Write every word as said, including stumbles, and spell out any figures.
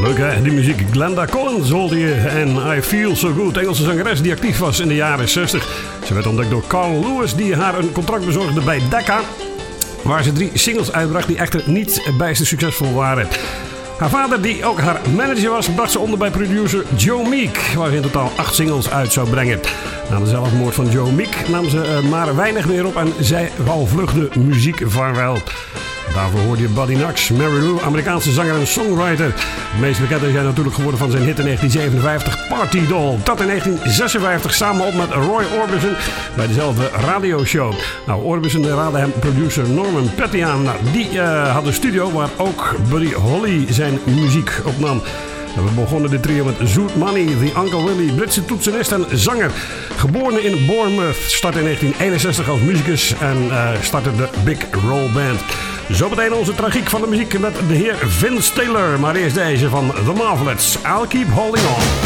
Leuk hè, die muziek. Glenda Collins hoorde je en I Feel So Good. Engelse zangeres die actief was in de jaren zestig. Ze werd ontdekt door Carl Lewis die haar een contract bezorgde bij Decca. Waar ze drie singles uitbracht die echter niet bijster succesvol waren. Haar vader, die ook haar manager was, bracht ze onder bij producer Joe Meek, waar ze in totaal acht singles uit zou brengen. Na de zelfmoord van Joe Meek nam ze maar weinig meer op en zij al vlug de muziek vaarwel. Daarvoor hoorde je Buddy Knox, Mary Lou, Amerikaanse zanger en songwriter. Het meest bekend is hij natuurlijk geworden van zijn hit in negentien zevenenvijftig, Party Doll. Dat in negentien zesenvijftig samen op met Roy Orbison bij dezelfde radioshow. Nou, Orbison raadde hem producer Norman Petty aan. Nou, die uh, had een studio waar ook Buddy Holly zijn muziek opnam. We begonnen dit trio met Zoot Money, The Uncle Willie, Britse toetsenist en zanger. Geboren in Bournemouth, startte in negentien eenenzestig als muzikus en uh, startte de Big Roll Band. Zo meteen onze tragiek van de muziek met de heer Vince Taylor. Maar eerst deze van The Marvelettes, I'll Keep Holding On.